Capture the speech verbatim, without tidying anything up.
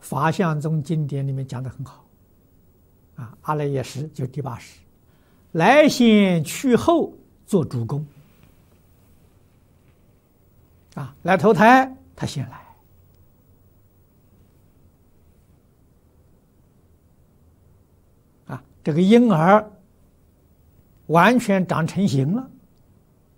法相宗经典里面讲得很好，啊，阿赖耶识就第八识，来先去后做主公，啊，来投胎他先来，啊，这个婴儿完全长成形了，